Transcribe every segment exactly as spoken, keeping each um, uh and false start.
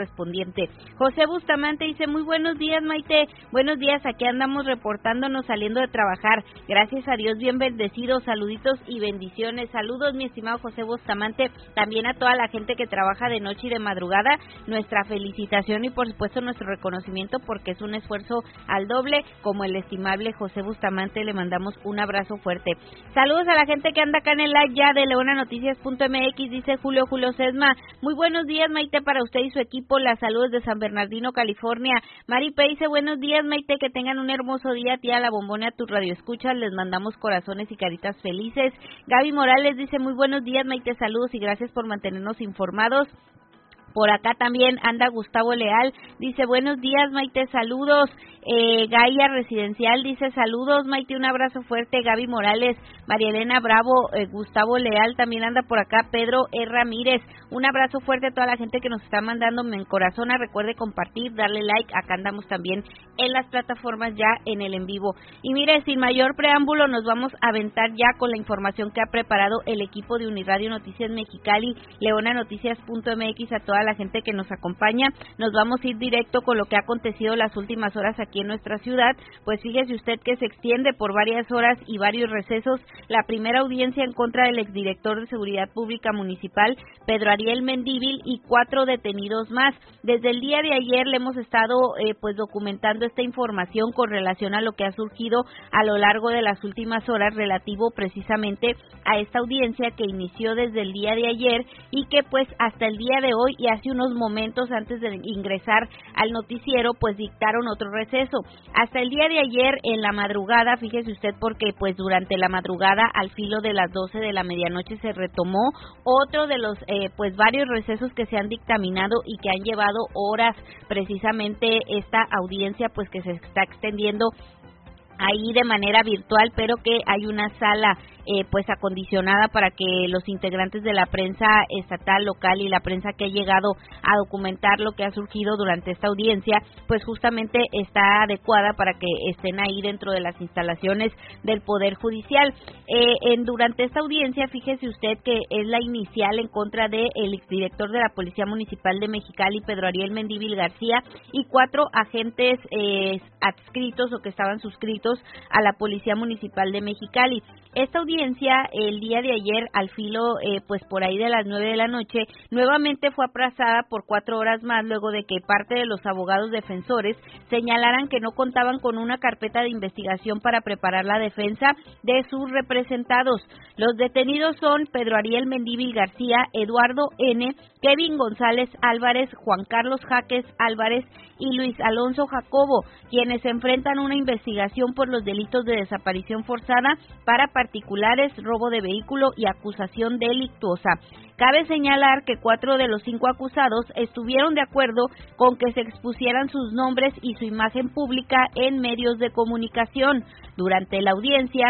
correspondiente. José Bustamante dice, muy buenos días, Maite, buenos días, aquí andamos reportándonos saliendo de trabajar, gracias a Dios, bien bendecidos, saluditos y bendiciones, saludos mi estimado José Bustamante, también a toda la gente que trabaja de noche y de madrugada, nuestra felicitación y por supuesto nuestro reconocimiento porque es un esfuerzo al doble, como el estimable José Bustamante, le mandamos un abrazo fuerte. Saludos a la gente que anda acá en el live ya de leona noticias punto m x, dice Julio Julio Sesma, muy buenos días, Maite, para usted y su equipo, las saludos de San Bernardino, California. Mari P. dice, buenos días, Maite, que tengan un hermoso día, tía La Bombona, a tu radio escuchas, les mandamos corazones y caritas felices. Gaby Morales dice, muy buenos días, Maite, saludos y gracias por mantenernos informados. Por acá también anda Gustavo Leal, dice, buenos días, Maite, saludos. Eh, Gaia Residencial dice, saludos, Maite, un abrazo fuerte. Gaby Morales, María Elena Bravo, eh, Gustavo Leal también anda por acá. Pedro E. Ramírez, un abrazo fuerte a toda la gente que nos está mandando en corazón. Recuerde compartir, darle like, acá andamos también en las plataformas ya en el en vivo. Y mire, sin mayor preámbulo, nos vamos a aventar ya con la información que ha preparado el equipo de Uniradio Noticias Mexicali, leona noticias punto m x, a toda la gente que nos acompaña. Nos vamos a ir directo con lo que ha acontecido las últimas horas aquí en nuestra ciudad. Pues fíjese usted que se extiende por varias horas y varios recesos la primera audiencia en contra del exdirector de Seguridad Pública Municipal, Pedro Ariel Mendívil, y cuatro detenidos más. Desde el día de ayer le hemos estado eh, pues documentando esta información con relación a lo que ha surgido a lo largo de las últimas horas relativo precisamente a esta audiencia que inició desde el día de ayer y que pues hasta el día de hoy y hace unos momentos antes de ingresar al noticiero pues dictaron otro receso. Hasta el día de ayer en la madrugada, fíjese usted, porque pues durante la madrugada al filo de las doce de la medianoche se retomó otro de los eh, pues varios recesos que se han dictaminado y que han llevado horas precisamente esta audiencia pues que se está extendiendo ahí de manera virtual, pero que hay una sala eh, pues acondicionada para que los integrantes de la prensa estatal, local y la prensa que ha llegado a documentar lo que ha surgido durante esta audiencia, pues justamente está adecuada para que estén ahí dentro de las instalaciones del Poder Judicial. Eh, en durante esta audiencia, fíjese usted que es la inicial en contra del exdirector de la Policía Municipal de Mexicali, Pedro Ariel Mendívil García, y cuatro agentes eh, adscritos o que estaban suscritos a la Policía Municipal de Mexicali. Esta audiencia el día de ayer al filo eh, pues por ahí de las nueve de la noche nuevamente fue aplazada por cuatro horas más luego de que parte de los abogados defensores señalaran que no contaban con una carpeta de investigación para preparar la defensa de sus representados. Los detenidos son Pedro Ariel Mendívil García, Eduardo N., Kevin González Álvarez, Juan Carlos Jaques Álvarez y Luis Alonso Jacobo, quienes enfrentan una investigación por los delitos de desaparición forzada para particulares, robo de vehículo y acusación delictuosa. Cabe señalar que cuatro de los cinco acusados estuvieron de acuerdo con que se expusieran sus nombres y su imagen pública en medios de comunicación. Durante la audiencia,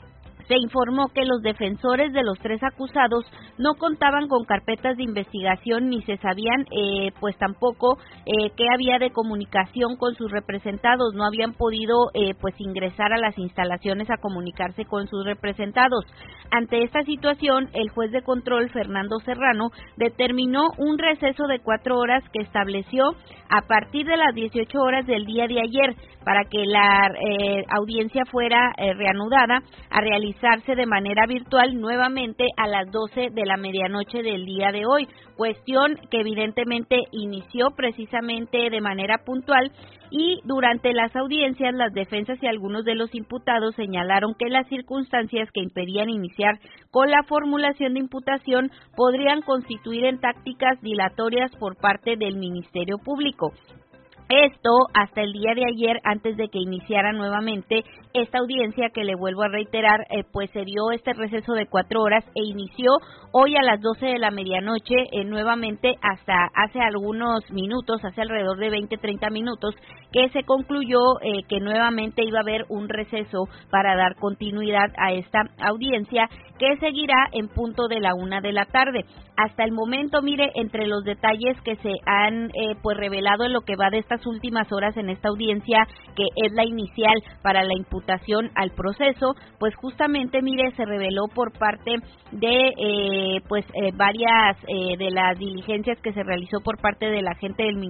se informó que los defensores de los tres acusados no contaban con carpetas de investigación ni se sabían eh, pues tampoco eh, qué había de comunicación con sus representados, no habían podido eh, pues ingresar a las instalaciones a comunicarse con sus representados. Ante esta situación, el juez de control Fernando Serrano determinó un receso de cuatro horas que estableció a partir de las dieciocho horas del día de ayer para que la eh, audiencia fuera eh, reanudada a realizarse de manera virtual nuevamente a las doce de la medianoche del día de hoy, cuestión que evidentemente inició precisamente de manera puntual y durante las audiencias las defensas y algunos de los imputados señalaron que las circunstancias que impedían iniciar con la formulación de imputación podrían constituir en tácticas dilatorias por parte del Ministerio Público. Esto hasta el día de ayer, antes de que iniciara nuevamente esta audiencia, que le vuelvo a reiterar, eh, pues se dio este receso de cuatro horas e inició hoy a las doce de la medianoche, eh, nuevamente hasta hace algunos minutos, hace alrededor de veinte, treinta minutos, que se concluyó eh, que nuevamente iba a haber un receso para dar continuidad a esta audiencia, que seguirá en punto de la una de la tarde. Hasta el momento, mire, entre los detalles que se han eh, pues revelado en lo que va de estas últimas horas en esta audiencia, que es la inicial para la imputación al proceso, pues justamente, mire, se reveló por parte de eh, pues eh, varias eh, de las diligencias que se realizó por parte de la gente del